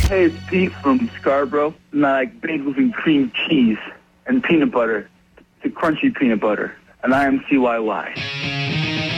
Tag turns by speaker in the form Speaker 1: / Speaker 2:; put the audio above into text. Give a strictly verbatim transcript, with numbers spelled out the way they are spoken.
Speaker 1: Hey, it's Pete from Scarborough, and I like bagels and cream cheese and peanut butter, the crunchy peanut butter, and I am C Y Y.